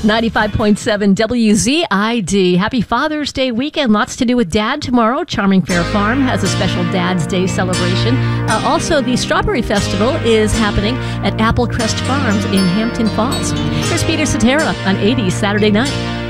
95.7 WZID. Happy Father's Day weekend. Lots to do with Dad tomorrow. Charming Fair Farm has a special Dad's Day celebration. Also, the Strawberry Festival is happening at Applecrest Farms in Hampton Falls. Here's Peter Cetera on 80s Saturday Night.